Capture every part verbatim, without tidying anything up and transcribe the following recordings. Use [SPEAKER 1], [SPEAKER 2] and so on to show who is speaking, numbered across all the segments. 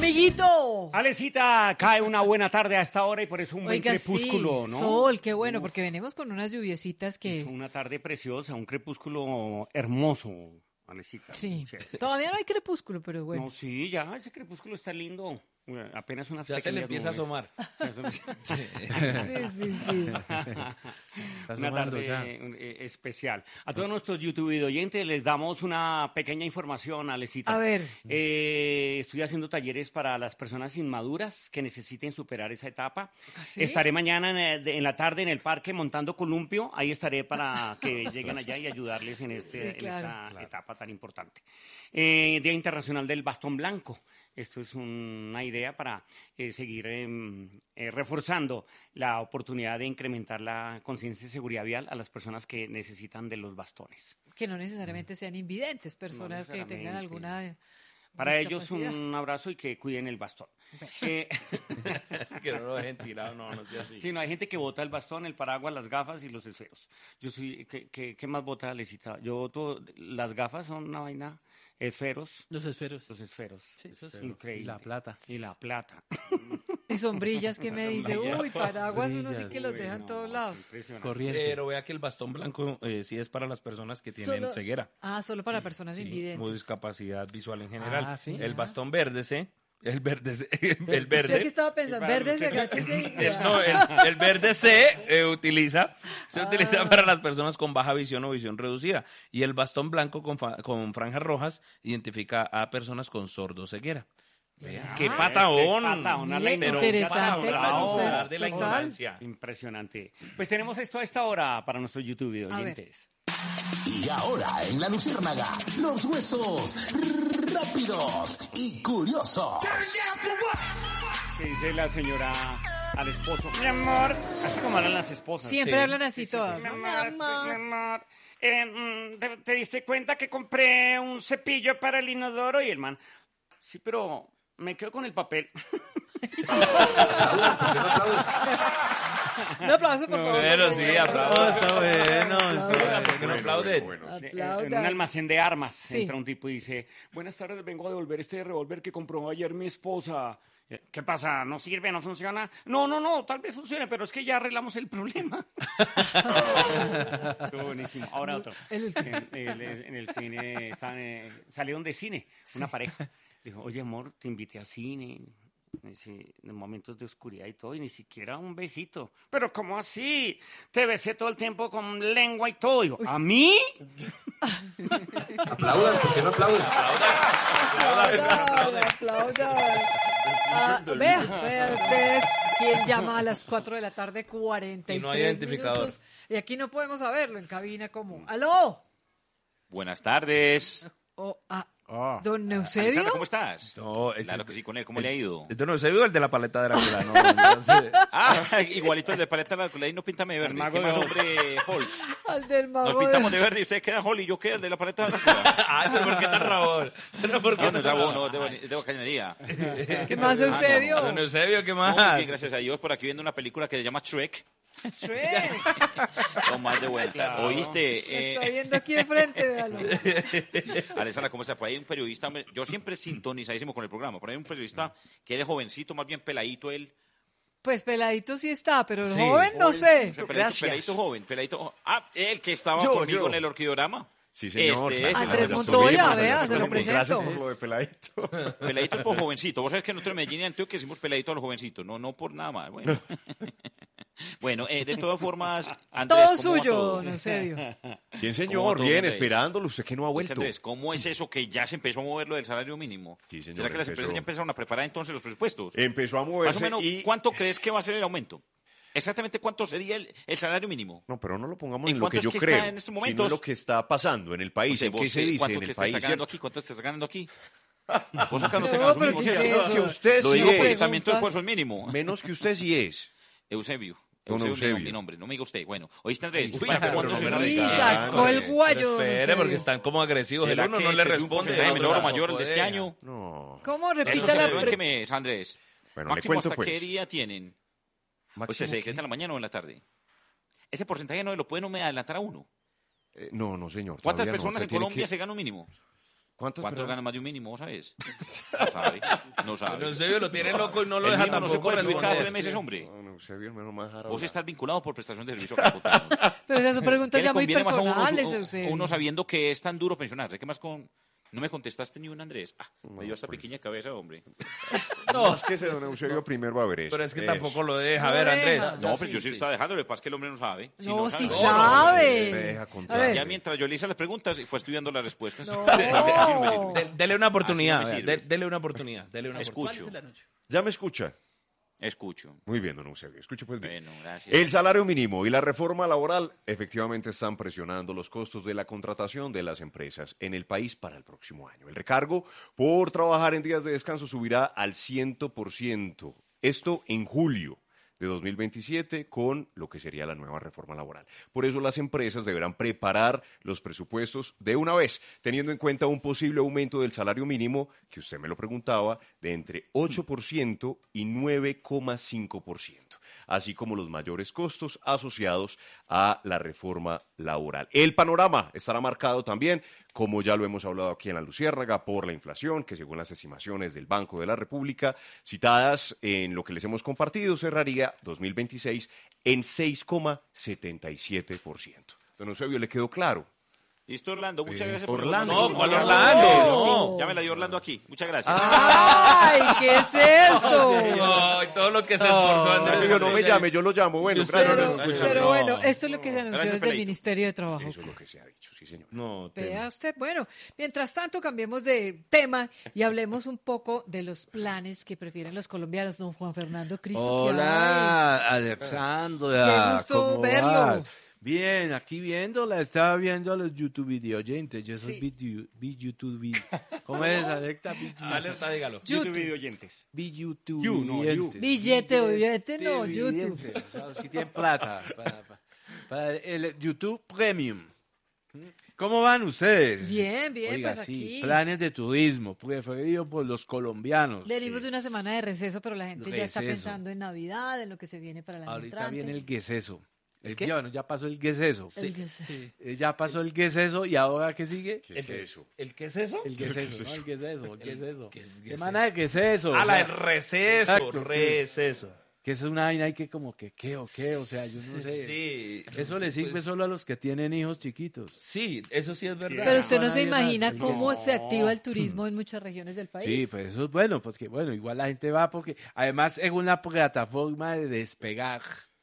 [SPEAKER 1] amiguito.
[SPEAKER 2] Alecita, cae una buena tarde a esta hora y por eso un buen
[SPEAKER 1] Oiga,
[SPEAKER 2] crepúsculo,
[SPEAKER 1] sí,
[SPEAKER 2] ¿no?
[SPEAKER 1] sol, qué bueno,
[SPEAKER 2] Uf,
[SPEAKER 1] porque venimos con unas lluviecitas que...
[SPEAKER 2] es una tarde preciosa, un crepúsculo hermoso, Alecita.
[SPEAKER 1] Sí,
[SPEAKER 2] Chévere.
[SPEAKER 1] todavía no hay crepúsculo, pero bueno.
[SPEAKER 2] No, sí, ya, ese crepúsculo está lindo. Bueno, apenas unas
[SPEAKER 3] Ya se le
[SPEAKER 2] pequeñas
[SPEAKER 3] empieza a
[SPEAKER 2] nubes.
[SPEAKER 3] asomar.
[SPEAKER 1] Sí, sí, sí.
[SPEAKER 2] Una
[SPEAKER 3] asomando
[SPEAKER 2] tarde
[SPEAKER 3] ya.
[SPEAKER 2] eh, especial. A todos nuestros YouTube oyentes les damos una pequeña información, Alecita.
[SPEAKER 1] A ver.
[SPEAKER 2] Eh, estoy haciendo talleres para las personas inmaduras que necesiten superar esa etapa.
[SPEAKER 1] ¿Ah, sí?
[SPEAKER 2] Estaré mañana en, el- en la tarde en el parque montando columpio. Ahí estaré para que lleguen allá y ayudarles en, este,
[SPEAKER 1] Sí, claro.
[SPEAKER 2] en esta
[SPEAKER 3] Claro.
[SPEAKER 2] etapa tan importante. Eh, Día Internacional del Bastón Blanco. Esto es una idea para eh, seguir eh, eh, reforzando la oportunidad de incrementar la conciencia de seguridad vial a las personas que necesitan de los bastones.
[SPEAKER 1] Que no necesariamente sean invidentes, personas que tengan
[SPEAKER 2] necesariamente.
[SPEAKER 1] alguna
[SPEAKER 2] Para ellos
[SPEAKER 1] discapacidad.
[SPEAKER 2] un abrazo y que cuiden el bastón.
[SPEAKER 1] Bueno.
[SPEAKER 2] Eh,
[SPEAKER 3] Que no lo dejen tirado, no, no sea así.
[SPEAKER 2] sí, no, hay gente que bota el bastón, el paraguas, las gafas y los esferos. Yo soy, ¿qué, qué, qué más bota, Alecita? Yo boto, las gafas son una vaina, esferos,
[SPEAKER 4] Los esferos.
[SPEAKER 2] los esferos.
[SPEAKER 4] Sí,
[SPEAKER 2] Eso es
[SPEAKER 4] esferos.
[SPEAKER 2] increíble.
[SPEAKER 4] Y la plata.
[SPEAKER 2] Y la plata.
[SPEAKER 1] Y sombrillas que me dice,
[SPEAKER 2] Sombrillas.
[SPEAKER 1] uy, paraguas uno sí que los
[SPEAKER 2] Uy,
[SPEAKER 1] deja en
[SPEAKER 2] no,
[SPEAKER 1] todos
[SPEAKER 2] qué
[SPEAKER 1] lados.
[SPEAKER 2] impresionante.
[SPEAKER 4] Corriente.
[SPEAKER 3] Pero vea que el bastón blanco eh, sí es para las personas que tienen
[SPEAKER 1] Solo-
[SPEAKER 3] ceguera.
[SPEAKER 1] Ah, solo para personas
[SPEAKER 3] Sí, o
[SPEAKER 1] invidentes.
[SPEAKER 3] discapacidad visual en general.
[SPEAKER 4] Ah, ¿sí?
[SPEAKER 3] El
[SPEAKER 1] Ah.
[SPEAKER 3] bastón verde, ¿sí? El verde, C, el
[SPEAKER 1] ¿Usted qué
[SPEAKER 3] verde.
[SPEAKER 1] estaba pensando?
[SPEAKER 2] Y para
[SPEAKER 1] Verde,
[SPEAKER 2] los que-
[SPEAKER 1] se agáchese y
[SPEAKER 3] El,
[SPEAKER 1] ya.
[SPEAKER 3] no, el, el verde C eh, utiliza, se
[SPEAKER 1] Ah.
[SPEAKER 3] utiliza para las personas con baja visión o visión reducida. Y el bastón blanco con, fa- con franjas rojas identifica a personas con sordoceguera. Vea, ¡Qué
[SPEAKER 2] Ah,
[SPEAKER 3] patadón!
[SPEAKER 2] este patadón a la
[SPEAKER 1] Mire,
[SPEAKER 2] ignorancia.
[SPEAKER 1] interesante
[SPEAKER 2] Bravo.
[SPEAKER 1] conocer.
[SPEAKER 3] Hablar de la
[SPEAKER 1] Total.
[SPEAKER 3] ignorancia.
[SPEAKER 2] Impresionante. Pues tenemos esto a esta hora para nuestros YouTube
[SPEAKER 1] A ver.
[SPEAKER 2] oyentes.
[SPEAKER 5] Y ahora en la Luciérnaga, los huesos rápidos y curiosos.
[SPEAKER 2] ¿Qué dice la señora al esposo? Mi amor, así como hablan las esposas.
[SPEAKER 1] Siempre
[SPEAKER 3] Sí.
[SPEAKER 1] hablan así todas.
[SPEAKER 2] Mi
[SPEAKER 1] ¿no?
[SPEAKER 2] amor,
[SPEAKER 1] Mi amor.
[SPEAKER 2] mi amor. Eh, mm, ¿te, te diste cuenta que compré un cepillo para el inodoro? Y el man, sí, pero me quedo con el papel.
[SPEAKER 1] Un aplauso, por favor.
[SPEAKER 3] Pero sí,
[SPEAKER 1] compañero.
[SPEAKER 3] aplausos, está bueno.
[SPEAKER 1] Aplausos.
[SPEAKER 3] está bueno, que no aplauden.
[SPEAKER 1] Aplaudan.
[SPEAKER 2] En un almacén de armas
[SPEAKER 1] Sí.
[SPEAKER 2] entra un tipo y dice, buenas tardes, vengo a devolver este revólver que compró ayer mi esposa. ¿Qué pasa? ¿No sirve? ¿No funciona? No, no, no, tal vez funcione, pero es que ya arreglamos el problema. Estuvo buenísimo. Ahora otro.
[SPEAKER 1] El último.
[SPEAKER 2] En, el- en el cine, estaban, eh, salieron de cine, una pareja. Dijo, oye, amor, te invité a cine. Dice, en momentos de oscuridad y todo, y ni siquiera un besito. Pero ¿cómo así? Te besé todo el tiempo con lengua y todo. Digo, ¿a mí?
[SPEAKER 6] Aplaudan, ¿por qué no aplauden?
[SPEAKER 1] Aplaudan, aplaudan. Ah, vea, vea ustedes quién llama a las cuatro de la tarde, cuarenta y
[SPEAKER 3] Y no hay
[SPEAKER 1] tres
[SPEAKER 3] identificador.
[SPEAKER 1] minutos. Y aquí no podemos saberlo en cabina como, ¡aló!
[SPEAKER 7] Buenas tardes.
[SPEAKER 1] O, ah,
[SPEAKER 3] Ah.
[SPEAKER 1] ¿don Eusebio?
[SPEAKER 7] Alexandra, ¿cómo estás?
[SPEAKER 3] No, ese-
[SPEAKER 7] Claro que sí, con él. ¿Cómo le ha ido?
[SPEAKER 3] Este no se vio el de la paleta de Drácula, no. Entonces,
[SPEAKER 7] Ah, igualito el de paleta de la y no píntame de verde.
[SPEAKER 2] El mago
[SPEAKER 7] ¿Qué más,
[SPEAKER 2] de-
[SPEAKER 7] hombre, Hall?
[SPEAKER 1] Al del mago
[SPEAKER 7] Nos pintamos
[SPEAKER 1] de-
[SPEAKER 7] de verde y usted queda Hall y yo quedo el de la paleta de Drácula.
[SPEAKER 3] Ay, pero ¿por qué tan rabón? Pero ¿por qué
[SPEAKER 7] No, no
[SPEAKER 3] tan
[SPEAKER 7] es rabo,
[SPEAKER 3] rabón?
[SPEAKER 7] no, de, de bacanería.
[SPEAKER 1] ¿Qué más, Eusebio?
[SPEAKER 3] Don Eusebio, ¿qué
[SPEAKER 7] No,
[SPEAKER 3] más?
[SPEAKER 7] muy bien, gracias a Dios, por aquí viendo una película que se llama Shrek.
[SPEAKER 1] Shrek.
[SPEAKER 7] O más de vuelta. ¿Oíste?
[SPEAKER 1] Me
[SPEAKER 7] Eh,
[SPEAKER 1] está viendo aquí enfrente, véalo.
[SPEAKER 7] Alessandra, ¿cómo está? Por ahí hay un periodista, hombre, yo siempre sintonizadísimo con el programa, por ahí hay un periodista que es jovencito, más bien peladito él.
[SPEAKER 1] Pues peladito sí está, pero el
[SPEAKER 3] Sí.
[SPEAKER 1] joven no sé.
[SPEAKER 7] Peladito, peladito joven, peladito jo- Ah, el que estaba
[SPEAKER 6] Yo,
[SPEAKER 7] conmigo
[SPEAKER 6] yo.
[SPEAKER 7] en el orquidorama.
[SPEAKER 6] Sí, señor.
[SPEAKER 7] Este es el
[SPEAKER 1] Andrés
[SPEAKER 7] Andrés
[SPEAKER 1] Montoya,
[SPEAKER 6] Subimos,
[SPEAKER 1] vea,
[SPEAKER 6] Andrés,
[SPEAKER 1] se lo
[SPEAKER 6] subimos. Gracias
[SPEAKER 1] presento.
[SPEAKER 6] por lo de peladito.
[SPEAKER 7] Peladito por jovencito. Vos sabés que nosotros en Medellín y Antioquia decimos peladito a los jovencitos, no, no por nada más. Bueno, bueno eh, de todas formas, Andrés,
[SPEAKER 1] Todo
[SPEAKER 7] ¿cómo va
[SPEAKER 1] suyo,
[SPEAKER 7] todo?
[SPEAKER 1] don Eusebio.
[SPEAKER 6] Bien,
[SPEAKER 7] ¿Cómo
[SPEAKER 6] señor,
[SPEAKER 7] todo,
[SPEAKER 6] bien,
[SPEAKER 7] Andrés?
[SPEAKER 6] esperándolo. Usted que no ha
[SPEAKER 7] Este,
[SPEAKER 6] vuelto.
[SPEAKER 7] Andrés, ¿cómo es eso que ya se empezó a mover lo del salario mínimo?
[SPEAKER 6] Sí, señor,
[SPEAKER 7] ¿Será que las
[SPEAKER 6] empezó.
[SPEAKER 7] empresas ya empezaron a preparar entonces los presupuestos?
[SPEAKER 6] Empezó a
[SPEAKER 7] Más o
[SPEAKER 6] moverse
[SPEAKER 7] menos,
[SPEAKER 6] y...
[SPEAKER 7] ¿cuánto crees que va a ser el aumento? Exactamente, ¿cuánto sería el, el salario mínimo?
[SPEAKER 6] No, pero no lo pongamos
[SPEAKER 7] ¿En
[SPEAKER 6] en lo que
[SPEAKER 7] cuánto
[SPEAKER 6] yo
[SPEAKER 7] es que
[SPEAKER 6] creo,
[SPEAKER 7] está en estos
[SPEAKER 6] sino
[SPEAKER 7] momentos?
[SPEAKER 6] en lo que está pasando en el país,
[SPEAKER 7] O sea,
[SPEAKER 6] en qué
[SPEAKER 7] vos,
[SPEAKER 6] se
[SPEAKER 7] eh,
[SPEAKER 6] dice
[SPEAKER 7] ¿cuánto
[SPEAKER 6] en
[SPEAKER 7] que
[SPEAKER 6] el
[SPEAKER 7] te
[SPEAKER 6] país.
[SPEAKER 7] está ganando
[SPEAKER 6] ¿cierto?
[SPEAKER 7] aquí? ¿Cuánto te estás ganando aquí? Vos acá no te
[SPEAKER 1] No,
[SPEAKER 7] ganas un
[SPEAKER 1] pero
[SPEAKER 7] mínimo,
[SPEAKER 1] ¿qué es
[SPEAKER 7] ¿cierto?
[SPEAKER 1] eso?
[SPEAKER 6] Que usted
[SPEAKER 7] Lo
[SPEAKER 6] sí
[SPEAKER 7] digo porque
[SPEAKER 6] es.
[SPEAKER 7] también tu
[SPEAKER 1] Pregunta.
[SPEAKER 7] esfuerzo es mínimo.
[SPEAKER 6] Menos que usted sí es.
[SPEAKER 7] Eusebio.
[SPEAKER 6] Don
[SPEAKER 7] Eusebio,
[SPEAKER 6] Eusebio.
[SPEAKER 7] Mi, mi nombre, no me diga usted. Bueno, oíste Andrés,
[SPEAKER 3] Uy,
[SPEAKER 7] ¿para
[SPEAKER 3] pero
[SPEAKER 7] cuándo
[SPEAKER 3] no
[SPEAKER 7] se
[SPEAKER 3] me
[SPEAKER 7] sabe?
[SPEAKER 1] Y
[SPEAKER 6] diga.
[SPEAKER 1] sacó el guayo, don
[SPEAKER 3] Espere,
[SPEAKER 1] Eusebio.
[SPEAKER 3] porque están como agresivos. El
[SPEAKER 7] ¿Será
[SPEAKER 3] uno
[SPEAKER 7] que
[SPEAKER 3] no le
[SPEAKER 7] ese es un
[SPEAKER 3] responde.
[SPEAKER 7] porcentaje
[SPEAKER 3] el otro
[SPEAKER 7] menor o mayor el
[SPEAKER 3] tampoco
[SPEAKER 7] de este
[SPEAKER 3] deja.
[SPEAKER 7] año?
[SPEAKER 6] No.
[SPEAKER 1] ¿Cómo
[SPEAKER 7] ¿Eso
[SPEAKER 1] repita
[SPEAKER 7] se
[SPEAKER 1] la
[SPEAKER 7] celebra en qué
[SPEAKER 1] pre-
[SPEAKER 7] mes, Andrés?
[SPEAKER 6] Bueno, le
[SPEAKER 7] Máximo,
[SPEAKER 6] cuento
[SPEAKER 7] ¿hasta
[SPEAKER 6] pues.
[SPEAKER 7] qué día tienen? ¿O
[SPEAKER 6] Máximo
[SPEAKER 7] se decreta
[SPEAKER 6] qué.
[SPEAKER 7] en la mañana o en la tarde? Ese porcentaje no lo puede no me adelantar a uno.
[SPEAKER 6] Eh, no, no, señor.
[SPEAKER 7] ¿Cuántas
[SPEAKER 6] todavía no,
[SPEAKER 7] personas
[SPEAKER 6] usted
[SPEAKER 7] en
[SPEAKER 6] tiene
[SPEAKER 7] Colombia
[SPEAKER 6] que-
[SPEAKER 7] se ganan un mínimo?
[SPEAKER 6] ¿Cuántas
[SPEAKER 7] ¿Cuántos
[SPEAKER 6] personas?
[SPEAKER 7] ganan más de un mínimo, sabes? No sabe, no sabe.
[SPEAKER 3] Pero en serio lo tiene loco y no lo
[SPEAKER 7] El
[SPEAKER 3] deja
[SPEAKER 7] mínimo no se
[SPEAKER 3] tampoco
[SPEAKER 7] puede subir cada
[SPEAKER 3] responder.
[SPEAKER 7] tres meses, hombre.
[SPEAKER 6] No, no, Eusebio, menos mal dejar
[SPEAKER 7] Vos
[SPEAKER 6] hablar.
[SPEAKER 7] estás vinculado por prestación de servicio a Capotanos.
[SPEAKER 1] Pero esas son preguntas
[SPEAKER 7] ¿Qué
[SPEAKER 1] ya
[SPEAKER 7] le
[SPEAKER 1] muy
[SPEAKER 7] conviene más a uno,
[SPEAKER 1] personales,
[SPEAKER 7] a
[SPEAKER 1] Eusebio.
[SPEAKER 7] uno sabiendo que es tan duro pensionarse? ¿Qué más con...? No me contestaste ni un Andrés. Ah, me dio esta pequeña cabeza, hombre.
[SPEAKER 6] No, es que ese don Eusebio primero va a ver eso.
[SPEAKER 3] Pero es que
[SPEAKER 6] Eso.
[SPEAKER 3] tampoco lo deja.
[SPEAKER 1] No
[SPEAKER 3] A ver,
[SPEAKER 1] deja.
[SPEAKER 3] Andrés.
[SPEAKER 7] No, pero yo sí lo estaba dejando. Lo que pasa es que el hombre no sabe. Si
[SPEAKER 1] No, sí
[SPEAKER 7] sabe,
[SPEAKER 1] sabe.
[SPEAKER 6] Me deja
[SPEAKER 1] A
[SPEAKER 6] contar.
[SPEAKER 1] ver.
[SPEAKER 7] Ya mientras yo le hice las preguntas y fue estudiando las respuestas.
[SPEAKER 1] No.
[SPEAKER 7] Así no me sirve.
[SPEAKER 3] De- dele una oportunidad.
[SPEAKER 7] Así no me
[SPEAKER 3] vea,
[SPEAKER 7] sirve.
[SPEAKER 3] de- dele una oportunidad. Dele una oportunidad.
[SPEAKER 7] Escucho,
[SPEAKER 6] ¿Ya me escucha?
[SPEAKER 7] escucho.
[SPEAKER 6] Muy bien, don Eusebio. Escuche pues bien.
[SPEAKER 7] Bueno, gracias.
[SPEAKER 6] El salario mínimo y la reforma laboral efectivamente están presionando los costos de la contratación de las empresas en el país para el próximo año. El recargo por trabajar en días de descanso subirá al cien por ciento. Esto en julio de dos mil veintisiete con lo que sería la nueva reforma laboral. Por eso las empresas deberán preparar los presupuestos de una vez, teniendo en cuenta un posible aumento del salario mínimo, que usted me lo preguntaba, de entre ocho por ciento y nueve coma cinco por ciento, así como los mayores costos asociados a la reforma laboral. El panorama estará marcado también, como ya lo hemos hablado aquí en la Luciérnaga, por la inflación, que según las estimaciones del Banco de la República, citadas en lo que les hemos compartido, cerraría dos mil veintiséis en seis coma setenta y siete por ciento. Don Eusebio, ¿le quedó claro?
[SPEAKER 7] Listo, Orlando. Muchas gracias
[SPEAKER 6] Orlando.
[SPEAKER 7] por
[SPEAKER 3] No, ¿cuál
[SPEAKER 7] Ya-
[SPEAKER 3] Orlando?
[SPEAKER 7] No. Ya me la dio Orlando aquí. Muchas gracias.
[SPEAKER 1] ¡Ay, qué es esto!
[SPEAKER 3] Ay, todo lo que se esforzó Andrés.
[SPEAKER 6] Eusebio, no me llame, yo lo llamo. Bueno,
[SPEAKER 3] Usted
[SPEAKER 6] gracias.
[SPEAKER 1] Pero,
[SPEAKER 6] don Eusebio.
[SPEAKER 1] pero
[SPEAKER 3] no.
[SPEAKER 1] bueno, esto es lo que se anunció
[SPEAKER 7] Gracias,
[SPEAKER 1] desde el
[SPEAKER 7] Peladito.
[SPEAKER 1] Ministerio de Trabajo.
[SPEAKER 6] Eso es lo que se ha dicho, sí, señor.
[SPEAKER 3] No,
[SPEAKER 1] Vea usted, bueno, mientras tanto cambiemos de tema y hablemos un poco de los planes que prefieren los colombianos, don Juan Fernando Cristo.
[SPEAKER 4] Hola,
[SPEAKER 1] Qué
[SPEAKER 4] Alexandra.
[SPEAKER 1] gusto
[SPEAKER 4] ¿cómo
[SPEAKER 1] verlo.
[SPEAKER 4] vas? Bien, aquí viéndola, estaba viendo a los YouTube video oyentes. Yo soy
[SPEAKER 1] Sí.
[SPEAKER 4] video, vi YouTube. vi- ¿Cómo es, Alexa? Vi-
[SPEAKER 3] Alerta, dígalo.
[SPEAKER 1] YouTube.
[SPEAKER 2] YouTube video oyentes.
[SPEAKER 4] vi YouTube
[SPEAKER 2] You, no, you.
[SPEAKER 4] oyentes.
[SPEAKER 1] Billete oyente, no,
[SPEAKER 4] Billete
[SPEAKER 1] YouTube.
[SPEAKER 4] oyente, o sea, los que tienen plata para, para- para el YouTube Premium. ¿Cómo van ustedes?
[SPEAKER 1] Bien, bien,
[SPEAKER 4] Oiga,
[SPEAKER 1] pues
[SPEAKER 4] sí,
[SPEAKER 1] aquí.
[SPEAKER 4] planes de turismo preferido por los colombianos.
[SPEAKER 1] Venimos de una semana de receso, pero la gente ya está
[SPEAKER 4] Receso.
[SPEAKER 1] pensando en Navidad, en lo que se viene para la
[SPEAKER 4] Ahorita viene el gueseso. El,
[SPEAKER 3] qué?
[SPEAKER 4] ya, bueno, ya pasó el gueseso.
[SPEAKER 1] El gueseso.
[SPEAKER 4] Eh, Ya pasó el gueseso y ahora ¿qué sigue?
[SPEAKER 6] ¿Qué es eso?
[SPEAKER 3] ¿El qué es eso?
[SPEAKER 4] El gueseso, ¿no? El gueseso, el gueseso.
[SPEAKER 3] ¿qué es
[SPEAKER 4] Semana de gueseso.
[SPEAKER 3] Ah,
[SPEAKER 4] o
[SPEAKER 3] la
[SPEAKER 4] sea,
[SPEAKER 3] del receso.
[SPEAKER 4] Exacto,
[SPEAKER 3] Receso.
[SPEAKER 4] que es una vaina hay que como que qué o qué, o sea, yo no sé.
[SPEAKER 3] Sí.
[SPEAKER 4] Eso le sirve
[SPEAKER 3] Pues,
[SPEAKER 4] solo a los que tienen hijos chiquitos.
[SPEAKER 3] Sí, eso sí es verdad.
[SPEAKER 1] Pero usted no se
[SPEAKER 4] Nadie más,
[SPEAKER 1] imagina
[SPEAKER 4] el
[SPEAKER 1] cómo
[SPEAKER 4] gueseso.
[SPEAKER 1] se activa el turismo en muchas regiones del país.
[SPEAKER 4] Sí, pues eso es bueno, porque bueno, igual la gente va porque además es una plataforma de despegar.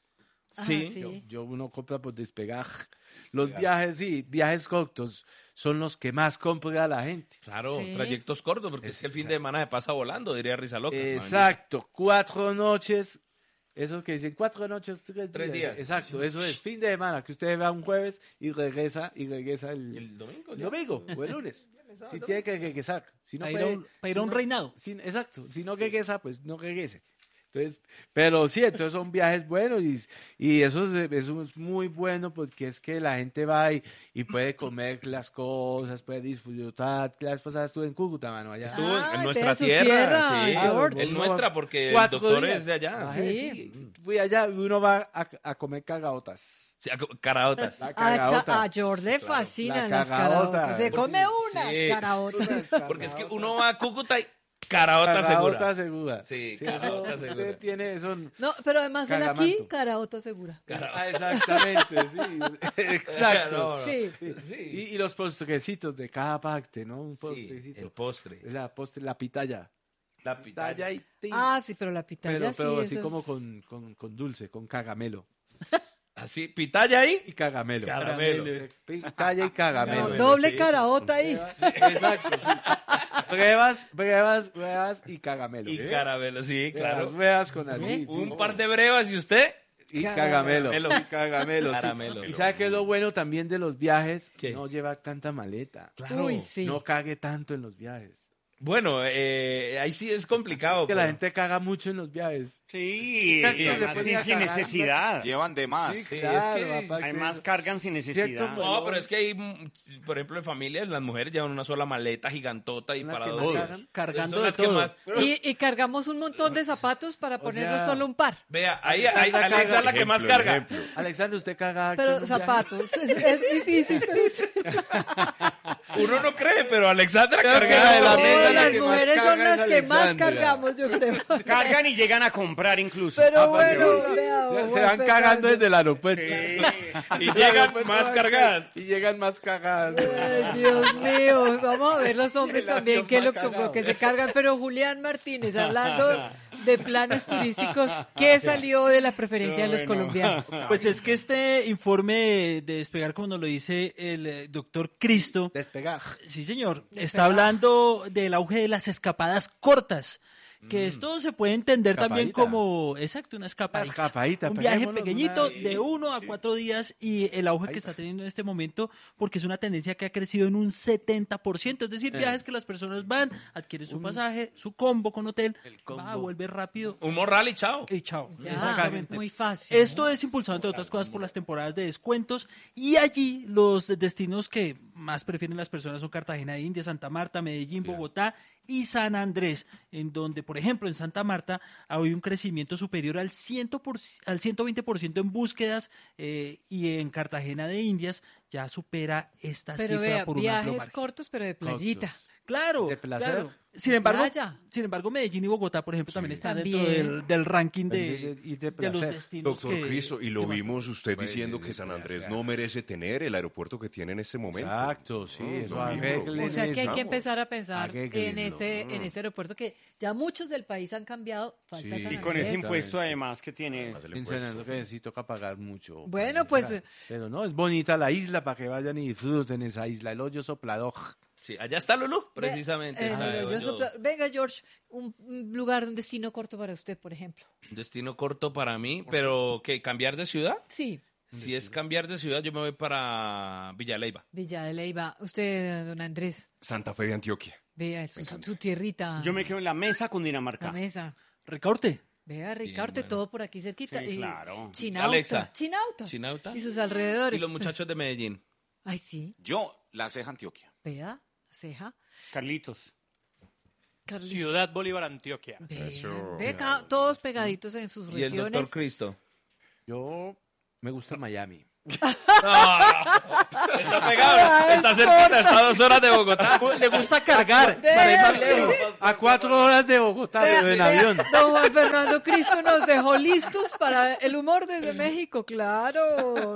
[SPEAKER 1] Ah,
[SPEAKER 3] sí.
[SPEAKER 1] sí.
[SPEAKER 4] Yo, yo uno compra por despegar. Los viajes, sí, viajes cortos son los que más compra la gente.
[SPEAKER 3] Claro,
[SPEAKER 1] Sí.
[SPEAKER 3] trayectos cortos, porque es que el fin de semana se pasa volando, diría Risa Loca.
[SPEAKER 4] Exacto, cuatro noches. Eso que dicen cuatro noches, tres días.
[SPEAKER 3] Tres días.
[SPEAKER 4] Exacto, eso es fin de semana, que usted va un jueves y regresa y regresa el,
[SPEAKER 3] ¿Y el domingo?
[SPEAKER 4] el
[SPEAKER 3] ya?
[SPEAKER 4] domingo o el lunes. Si tiene que regresar. Si no
[SPEAKER 8] Para ir
[SPEAKER 4] puede-
[SPEAKER 8] a un- para ir a
[SPEAKER 4] si
[SPEAKER 8] un
[SPEAKER 4] no-
[SPEAKER 8] reinado.
[SPEAKER 4] si- exacto, si no regresa, pues no regrese. Entonces, pero sí, entonces son viajes buenos y, y eso, es, eso es muy bueno porque es que la gente va y, y puede comer las cosas, puede disfrutar. La vez pasada estuve en Cúcuta, mano, allá.
[SPEAKER 3] Estuvo
[SPEAKER 1] Ah,
[SPEAKER 3] en
[SPEAKER 1] entonces
[SPEAKER 3] nuestra
[SPEAKER 1] su
[SPEAKER 3] tierra,
[SPEAKER 1] tierra,
[SPEAKER 3] sí.
[SPEAKER 1] George.
[SPEAKER 3] Es nuestra porque
[SPEAKER 4] Cuatro
[SPEAKER 3] el doctor
[SPEAKER 4] días.
[SPEAKER 3] es de allá.
[SPEAKER 4] Ah,
[SPEAKER 1] Sí.
[SPEAKER 4] sí. Fui allá y uno va a, a comer cagaotas.
[SPEAKER 3] Sí, a- caraotas.
[SPEAKER 4] La
[SPEAKER 1] A, Cha-
[SPEAKER 4] cagaota.
[SPEAKER 1] a George le fascinan
[SPEAKER 4] La
[SPEAKER 1] las
[SPEAKER 4] cagaota.
[SPEAKER 1] caraotas. Se come unas
[SPEAKER 3] Sí.
[SPEAKER 1] caraotas.
[SPEAKER 3] Porque es que uno va a Cúcuta y caraota
[SPEAKER 4] Cagaota
[SPEAKER 3] segura.
[SPEAKER 4] segura.
[SPEAKER 3] Sí,
[SPEAKER 4] eso,
[SPEAKER 3] cagaota
[SPEAKER 4] usted
[SPEAKER 3] segura.
[SPEAKER 4] tiene eso.
[SPEAKER 1] No, pero además él aquí,
[SPEAKER 4] Cagamanto.
[SPEAKER 1] caraota segura.
[SPEAKER 4] Ah, exactamente, sí. Exacto.
[SPEAKER 3] No, no.
[SPEAKER 1] Sí.
[SPEAKER 4] Sí.
[SPEAKER 3] Sí.
[SPEAKER 4] Y, y los postrecitos de cada parte, ¿no? Un
[SPEAKER 3] Sí,
[SPEAKER 4] postrecito.
[SPEAKER 3] el postre.
[SPEAKER 4] La postre, la pitaya.
[SPEAKER 3] La
[SPEAKER 4] Pitaya y tin.
[SPEAKER 1] Ah, sí, pero la pitaya
[SPEAKER 4] pero,
[SPEAKER 1] sí.
[SPEAKER 4] pero así
[SPEAKER 1] eso
[SPEAKER 4] como
[SPEAKER 1] es-
[SPEAKER 4] con, con, con dulce, con cagamelo.
[SPEAKER 3] Así, pitaya ahí.
[SPEAKER 4] Y cagamelo.
[SPEAKER 3] Caramelo.
[SPEAKER 4] Pitaya y cagamelo.
[SPEAKER 1] No, doble
[SPEAKER 3] sí.
[SPEAKER 1] caraota ahí.
[SPEAKER 4] Exacto, sí. Pruebas, pruebas, pruebas y cagamelo.
[SPEAKER 3] Y
[SPEAKER 4] ¿Eh?
[SPEAKER 3] caramelo, sí, claro.
[SPEAKER 4] Las pruebas con así.
[SPEAKER 3] Un
[SPEAKER 4] sí.
[SPEAKER 3] par de brevas y usted.
[SPEAKER 4] Y
[SPEAKER 1] Caramelo.
[SPEAKER 4] cagamelo. Y cagamelo. sí.
[SPEAKER 3] Caramelo.
[SPEAKER 4] Y sabe que es lo bueno también de los viajes,
[SPEAKER 3] ¿Qué?
[SPEAKER 4] no lleva tanta maleta.
[SPEAKER 3] Claro.
[SPEAKER 1] Uy, sí.
[SPEAKER 4] No cague tanto en los viajes.
[SPEAKER 3] Bueno, eh, ahí sí es complicado.
[SPEAKER 4] Que la
[SPEAKER 3] pero-
[SPEAKER 4] gente caga mucho en los viajes.
[SPEAKER 2] Sí,
[SPEAKER 4] Tanto
[SPEAKER 2] y
[SPEAKER 4] se
[SPEAKER 2] además
[SPEAKER 4] ponía
[SPEAKER 2] sin, sin
[SPEAKER 4] cagando.
[SPEAKER 2] necesidad.
[SPEAKER 7] Llevan de más.
[SPEAKER 4] Sí,
[SPEAKER 3] Sí,
[SPEAKER 4] claro,
[SPEAKER 3] es que
[SPEAKER 4] papá,
[SPEAKER 2] Además
[SPEAKER 4] que-
[SPEAKER 2] cargan sin necesidad.
[SPEAKER 4] Cierto,
[SPEAKER 3] No, pero es que hay, mm, por ejemplo, en familias, las mujeres llevan una sola maleta gigantota y
[SPEAKER 4] Son las
[SPEAKER 3] para
[SPEAKER 4] que
[SPEAKER 3] dos.
[SPEAKER 4] más
[SPEAKER 3] días.
[SPEAKER 4] cagan.
[SPEAKER 8] Cargando
[SPEAKER 3] Son
[SPEAKER 8] de
[SPEAKER 3] las que
[SPEAKER 8] todo.
[SPEAKER 3] más-
[SPEAKER 1] Y, y cargamos un montón de zapatos para ponernos
[SPEAKER 4] sea,
[SPEAKER 1] solo un par.
[SPEAKER 3] Vea, ahí,
[SPEAKER 4] Alexandra
[SPEAKER 3] ahí Alexa es la
[SPEAKER 6] caga.
[SPEAKER 3] que más
[SPEAKER 6] Ejemplo,
[SPEAKER 3] carga.
[SPEAKER 6] ejemplo.
[SPEAKER 4] Alexander, usted caga.
[SPEAKER 1] Pero
[SPEAKER 4] con un viaje?
[SPEAKER 1] zapatos, es, es difícil. Pero sí.
[SPEAKER 3] Uno no cree, pero Alexandra
[SPEAKER 4] Creo que
[SPEAKER 3] carga
[SPEAKER 4] de la
[SPEAKER 1] No,
[SPEAKER 4] mesa la
[SPEAKER 1] las
[SPEAKER 4] que más
[SPEAKER 1] mujeres son
[SPEAKER 4] carga
[SPEAKER 1] las
[SPEAKER 4] es
[SPEAKER 1] que más
[SPEAKER 4] Alexandra.
[SPEAKER 1] cargamos, yo creo.
[SPEAKER 2] Cargan y llegan a comprar incluso.
[SPEAKER 1] Pero
[SPEAKER 4] Ah, porque
[SPEAKER 1] bueno,
[SPEAKER 4] sí.
[SPEAKER 1] vea,
[SPEAKER 4] Se-
[SPEAKER 1] Juan
[SPEAKER 4] se van
[SPEAKER 1] Fernando.
[SPEAKER 4] cagando desde el aeropuerto.
[SPEAKER 2] Sí.
[SPEAKER 3] y llegan más cargadas.
[SPEAKER 4] Y llegan más cagadas.
[SPEAKER 1] Ay, Dios mío, vamos a ver los hombres
[SPEAKER 4] El
[SPEAKER 1] también,
[SPEAKER 4] avión
[SPEAKER 1] qué es lo
[SPEAKER 4] va
[SPEAKER 1] que,
[SPEAKER 4] cagado.
[SPEAKER 1] lo que se cargan. Pero Julián Martínez, hablando de planes turísticos, ¿qué salió de la preferencia de los
[SPEAKER 2] Bueno.
[SPEAKER 1] colombianos?
[SPEAKER 8] Pues es que este informe de Despegar, como nos lo dice el eh, doctor Cristo,
[SPEAKER 4] Despegar.
[SPEAKER 8] sí señor, está hablando del auge de las escapadas cortas. Que esto se puede entender también
[SPEAKER 4] Escapadita.
[SPEAKER 8] como, exacto, una escapadita.
[SPEAKER 4] Una escapadita,
[SPEAKER 8] Un viaje
[SPEAKER 4] peguémonos
[SPEAKER 8] pequeñito
[SPEAKER 4] una-
[SPEAKER 8] de uno a cuatro días y el auge que
[SPEAKER 4] Ahí
[SPEAKER 8] está
[SPEAKER 4] está.
[SPEAKER 8] teniendo en este momento, porque es una tendencia que ha crecido en un setenta por ciento. Es decir, viajes que las personas van, adquieren su pasaje, su combo con hotel, va, vuelve rápido
[SPEAKER 3] Un morral y chao.
[SPEAKER 8] y chao.
[SPEAKER 1] Ya,
[SPEAKER 8] Exactamente.
[SPEAKER 1] muy fácil.
[SPEAKER 8] Esto es impulsado, entre otras cosas, por las temporadas de descuentos y allí los destinos que más prefieren las personas son Cartagena de Indias, Santa Marta, Medellín, Bogotá y San Andrés, en donde, por ejemplo, en Santa Marta hay un crecimiento superior al, cien por, al ciento veinte por ciento en búsquedas eh, y en Cartagena de Indias ya supera esta
[SPEAKER 1] Pero
[SPEAKER 8] cifra
[SPEAKER 1] vea,
[SPEAKER 8] por una
[SPEAKER 1] viajes
[SPEAKER 8] global.
[SPEAKER 1] cortos, pero de playita.
[SPEAKER 8] Claro,
[SPEAKER 4] De placer.
[SPEAKER 8] claro. Sin embargo,
[SPEAKER 1] Playa.
[SPEAKER 8] sin embargo, Medellín y Bogotá, por ejemplo, también están
[SPEAKER 1] También.
[SPEAKER 8] dentro del, del ranking de,
[SPEAKER 4] Y de- y de
[SPEAKER 8] de los
[SPEAKER 4] placer.
[SPEAKER 8] destinos.
[SPEAKER 6] Doctor
[SPEAKER 8] que-
[SPEAKER 6] Cristo, y lo
[SPEAKER 8] que más-
[SPEAKER 6] vimos usted
[SPEAKER 4] Pues,
[SPEAKER 6] diciendo
[SPEAKER 4] de-
[SPEAKER 6] que San
[SPEAKER 4] de-
[SPEAKER 6] Andrés
[SPEAKER 4] de-
[SPEAKER 6] no merece tener el aeropuerto que tiene en este momento.
[SPEAKER 4] Exacto, sí.
[SPEAKER 6] No,
[SPEAKER 4] Eso
[SPEAKER 6] lo mismo.
[SPEAKER 4] arreglen
[SPEAKER 1] O sea que hay
[SPEAKER 4] eso.
[SPEAKER 1] que empezar a pensar
[SPEAKER 4] Arréglenlo.
[SPEAKER 1] en ese, en ese aeropuerto que ya muchos del país han cambiado. Falta
[SPEAKER 4] Sí.
[SPEAKER 1] San
[SPEAKER 2] Y con ese
[SPEAKER 1] Andrés.
[SPEAKER 2] impuesto además que tiene.
[SPEAKER 6] Además del
[SPEAKER 4] En
[SPEAKER 6] impuesto.
[SPEAKER 4] San Andrés sí toca pagar mucho.
[SPEAKER 1] Bueno, pues,
[SPEAKER 4] Pero no, es bonita la isla para que vayan y disfruten esa isla. El hoyo soplador.
[SPEAKER 3] Sí, allá está Lulú, precisamente.
[SPEAKER 1] Eh,
[SPEAKER 3] está,
[SPEAKER 1] yo
[SPEAKER 3] yo-
[SPEAKER 1] sopla- Venga, George, un, un lugar, un destino corto para usted, por ejemplo.
[SPEAKER 3] Un destino corto para mí, pero ¿qué? ¿Cambiar de ciudad?
[SPEAKER 1] Sí,
[SPEAKER 3] Si es cambiar de ciudad, yo me voy para Villa Leyva.
[SPEAKER 1] Villa de Leyva. Usted, don Andrés,
[SPEAKER 6] Santa Fe de Antioquia.
[SPEAKER 1] vea su, su tierrita.
[SPEAKER 2] Yo me quedo en la mesa
[SPEAKER 1] La
[SPEAKER 2] Cundinamarca.
[SPEAKER 1] mesa.
[SPEAKER 8] Recorte.
[SPEAKER 1] Vea, Ricardo,
[SPEAKER 3] bueno.
[SPEAKER 1] todo por aquí cerquita.
[SPEAKER 2] Sí,
[SPEAKER 1] Y
[SPEAKER 2] claro.
[SPEAKER 1] Chinauta.
[SPEAKER 3] Alexa.
[SPEAKER 1] Chinauta.
[SPEAKER 3] Chinauta.
[SPEAKER 1] Y sus
[SPEAKER 3] Y
[SPEAKER 1] alrededores.
[SPEAKER 3] los muchachos de Medellín.
[SPEAKER 1] Ay, sí.
[SPEAKER 7] Yo, la ceja Antioquia.
[SPEAKER 1] Vea, ceja.
[SPEAKER 2] Carlitos.
[SPEAKER 1] Carlitos.
[SPEAKER 9] Ciudad Bolívar, Antioquia.
[SPEAKER 1] Vea,
[SPEAKER 6] Eso.
[SPEAKER 1] ve ca- todos pegaditos en sus
[SPEAKER 3] Y el doctor
[SPEAKER 1] regiones.
[SPEAKER 3] Cristo.
[SPEAKER 4] Yo me gusta Miami.
[SPEAKER 3] Está pegado, está cerquita, está a dos horas de Bogotá.
[SPEAKER 8] Le gusta cargar para ir más lejos.
[SPEAKER 4] A cuatro horas de Bogotá,
[SPEAKER 1] Vea,
[SPEAKER 4] pero en
[SPEAKER 1] vea,
[SPEAKER 4] avión.
[SPEAKER 1] Don Juan Fernando Cristo nos dejó listos para el humor desde México, claro.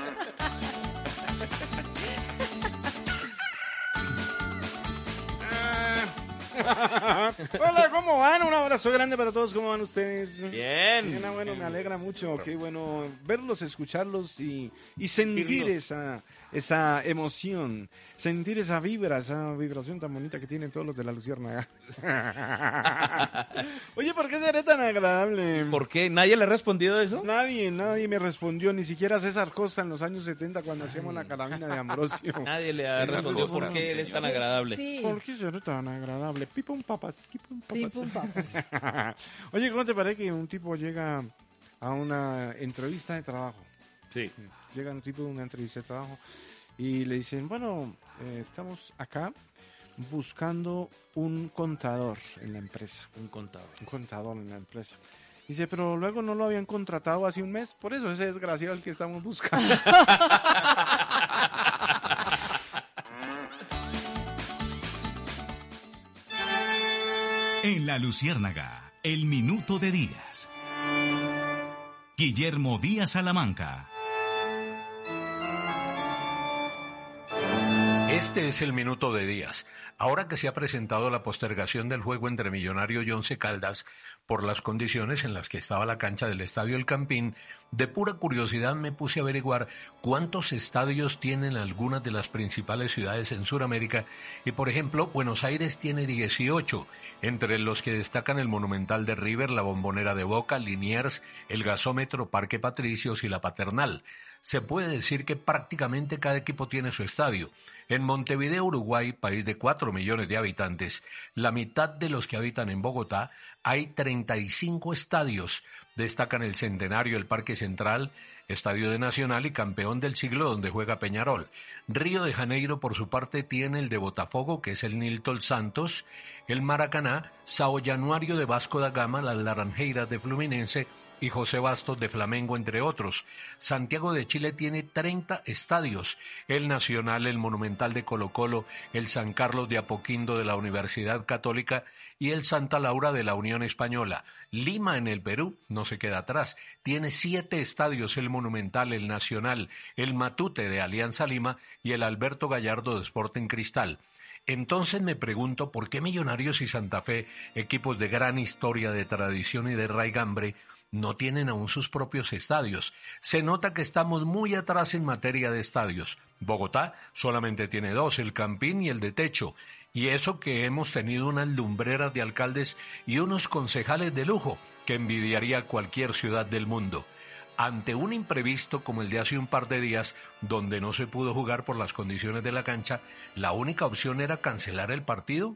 [SPEAKER 10] Hola, ¿cómo van? Un abrazo grande para todos. ¿Cómo van ustedes?
[SPEAKER 3] Bien.
[SPEAKER 10] Bien, ah, bueno, me alegra mucho. Qué bueno verlos, escucharlos y, y sentir esa, esa emoción, sentir esa vibra, esa vibración tan bonita que tienen todos los de la Luciérnaga. Oye, ¿por qué seré tan agradable?
[SPEAKER 3] ¿Por qué? ¿Nadie le ha respondido eso?
[SPEAKER 10] Nadie, nadie me respondió, ni siquiera César Costa en los años setenta cuando hacíamos la carabina de Ambrosio.
[SPEAKER 3] Nadie le ha respondido
[SPEAKER 10] cosa
[SPEAKER 3] por
[SPEAKER 10] no,
[SPEAKER 3] qué él es
[SPEAKER 10] señor.
[SPEAKER 3] tan agradable.
[SPEAKER 1] Sí.
[SPEAKER 10] ¿Por qué seré tan agradable? Pipum papas, pipum papas.
[SPEAKER 1] Pim, pum, papas.
[SPEAKER 10] Oye, ¿cómo te parece que un tipo llega a una entrevista de trabajo?
[SPEAKER 3] Sí.
[SPEAKER 10] Llega un tipo de una entrevista de trabajo y le dicen, bueno, eh, estamos acá buscando un contador en la empresa.
[SPEAKER 3] Un contador.
[SPEAKER 10] Un contador en la empresa. Dice, pero luego no lo habían contratado hace un mes, por eso ese desgraciado el que estamos buscando.
[SPEAKER 11] En La Luciérnaga, el minuto de Díaz. Guillermo Díaz Salamanca.
[SPEAKER 12] Este es el minuto de Díaz. Ahora que se ha presentado la postergación del juego entre Millonario y Once Caldas por las condiciones en las que estaba la cancha del Estadio El Campín, de pura curiosidad me puse a averiguar cuántos estadios tienen algunas de las principales ciudades en Sudamérica y, por ejemplo, Buenos Aires tiene dieciocho, entre los que destacan el Monumental de River, la Bombonera de Boca, Liniers, el Gasómetro, Parque Patricios y la Paternal. se puede decir que prácticamente cada equipo tiene su estadio. En Montevideo, Uruguay, país de cuatro millones de habitantes, la mitad de los que habitan en Bogotá, hay treinta y cinco estadios. Destacan el Centenario, el Parque Central, Estadio de Nacional y Campeón del Siglo, donde juega Peñarol. Río de Janeiro, por su parte, tiene el de Botafogo, que es el Nilton Santos, el Maracaná, Sao Januario de Vasco da Gama, las Laranjeiras de Fluminense y José Bastos de Flamengo, entre otros. Santiago de Chile tiene treinta estadios, el Nacional, el Monumental de Colo-Colo, el San Carlos de Apoquindo de la Universidad Católica y el Santa Laura de la Unión Española. Lima, en el Perú, no se queda atrás, tiene siete estadios, el Monumental, el Nacional, el Matute de Alianza Lima y el Alberto Gallardo de Sporting Cristal. Entonces me pregunto por qué Millonarios y Santa Fe, equipos de gran historia, de tradición y de raigambre, no tienen aún sus propios estadios. Se nota que estamos muy atrás en materia de estadios. Bogotá solamente tiene dos, el Campín y el de Techo. Y eso que hemos tenido unas lumbreras de alcaldes y unos concejales de lujo que envidiaría cualquier ciudad del mundo. Ante un imprevisto como el de hace un par de días, donde no se pudo jugar por las condiciones de la cancha, ¿la única opción era cancelar el partido?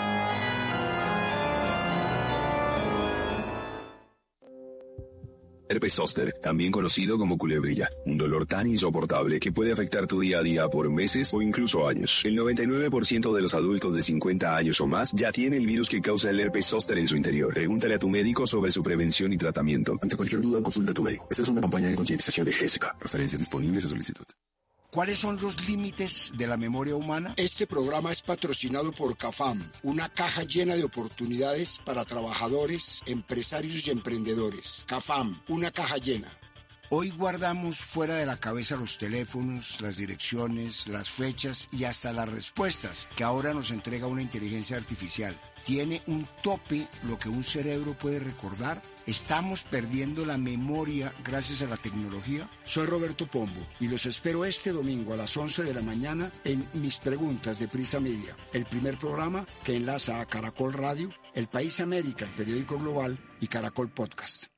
[SPEAKER 9] Herpes zóster, también conocido como culebrilla, un dolor tan insoportable que puede afectar tu día a día por meses o incluso años. El noventa y nueve por ciento de los adultos de cincuenta años o más ya tiene el virus que causa el herpes zóster en su interior. Pregúntale a tu médico sobre su prevención y tratamiento.
[SPEAKER 13] Ante cualquier duda, consulta a tu médico. Esta es una campaña de concientización de G S K. Referencias disponibles a solicitud.
[SPEAKER 14] ¿Cuáles son los límites de la memoria humana? Este programa es patrocinado por CAFAM, una caja llena de oportunidades para trabajadores, empresarios y emprendedores. CAFAM, una caja llena. Hoy guardamos fuera de la cabeza los teléfonos, las direcciones, las fechas y hasta las respuestas que ahora nos entrega una inteligencia artificial. ¿Tiene un tope lo que un cerebro puede recordar? ¿Estamos perdiendo la memoria gracias a la tecnología? Soy Roberto Pombo y los espero este domingo a las once de la mañana en Mis Preguntas de Prisa Media, el primer programa que enlaza a Caracol Radio, El País América, el periódico global, y Caracol Podcast.